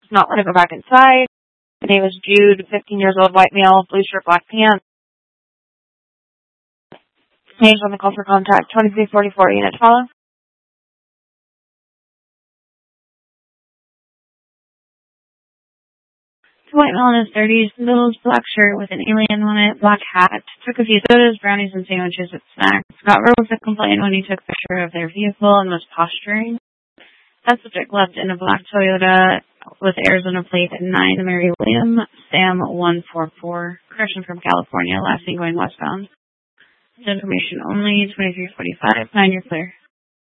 Not want to go back inside. The name is Jude, 15 years old, white male, blue shirt, black pants. Names on the call for contact, 2344 unit follow. White male in his 30s, middles, black shirt with an alien on it, black hat. Took a few sodas, brownies, and sandwiches at snacks. Got rid of the complaint when he took a picture of their vehicle and was posturing. That subject left in a black Toyota with Arizona plate at 9 Mary William, Sam 144. Correction from California, last seen going westbound. Information only, 2345, 9, you're clear.